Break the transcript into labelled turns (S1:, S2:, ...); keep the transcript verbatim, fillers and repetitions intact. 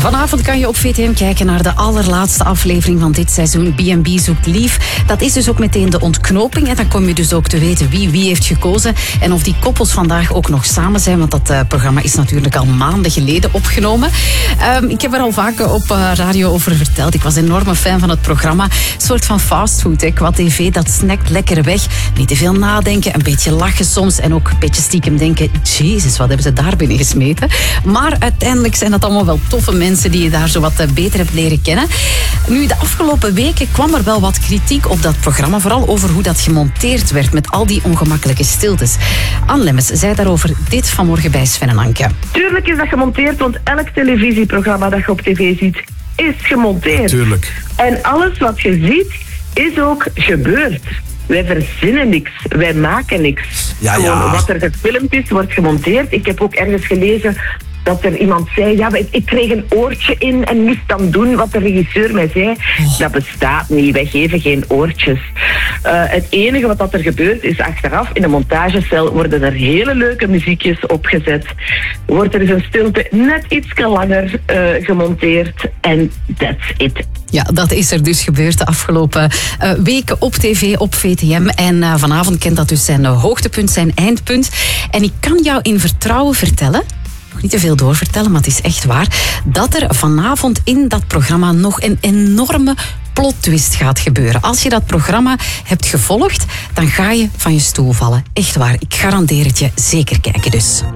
S1: Vanavond kan je op V T M kijken naar de allerlaatste aflevering van dit seizoen. B en B zoekt lief. Dat is dus ook meteen de ontknoping. En dan kom je dus ook te weten wie wie heeft gekozen. En of die koppels vandaag ook nog samen zijn. Want dat uh, programma is natuurlijk al maanden geleden opgenomen. Um, ik heb er al vaak op uh, radio over verteld. Ik was een enorme fan van het programma. Een soort van fastfood, hè. Qua tv, dat snackt lekker weg. Niet te veel nadenken, een beetje lachen soms. En ook een beetje stiekem denken, jezus, wat hebben ze daar binnen gesmeten? Maar uiteindelijk zijn dat allemaal wel toffe mensen die je daar zo wat beter hebt leren kennen. Nu, de afgelopen weken kwam er wel wat kritiek op dat programma. Vooral over hoe dat gemonteerd werd met al die ongemakkelijke stiltes. Anne Lemmens zei daarover dit vanmorgen bij Sven en Anke.
S2: Tuurlijk is dat gemonteerd, want elk televisieprogramma dat je op tv ziet, is gemonteerd.
S3: Tuurlijk.
S2: En alles wat je ziet, is ook gebeurd. Wij verzinnen niks, wij maken niks.
S3: Ja,
S2: Gewoon
S3: ja.
S2: wat er gefilmd is, wordt gemonteerd. Ik heb ook ergens gelezen dat er iemand zei, ja, ik, ik kreeg een oortje in en moest dan doen wat de regisseur mij zei. Oh. Dat bestaat niet, wij geven geen oortjes. Uh, het enige wat dat er gebeurt is achteraf in de montagecel worden er hele leuke muziekjes opgezet. Wordt er dus een stilte net iets langer uh, gemonteerd en that's it.
S1: Ja, dat is er dus gebeurd de afgelopen uh, weken op tv, op V T M. En uh, vanavond kent dat dus zijn uh, hoogtepunt, zijn eindpunt. En ik kan jou in vertrouwen vertellen, nog niet te veel doorvertellen, maar het is echt waar, dat er vanavond in dat programma nog een enorme plot twist gaat gebeuren. Als je dat programma hebt gevolgd, dan ga je van je stoel vallen. Echt waar, ik garandeer het je. Zeker kijken dus.